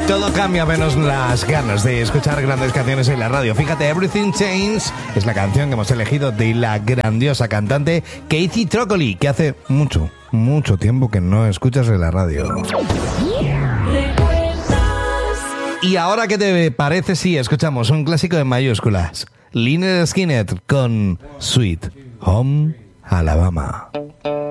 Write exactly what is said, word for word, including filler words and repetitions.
Todo cambia menos las ganas de escuchar grandes canciones en la radio. Fíjate, Everything Changes es la canción que hemos elegido de la grandiosa cantante Kathy Troccoli, que hace mucho, mucho tiempo que no escuchas en la radio. Y ahora, ¿qué te parece si escuchamos un clásico en mayúsculas? Lynyrd Skynyrd con Sweet Home Alabama.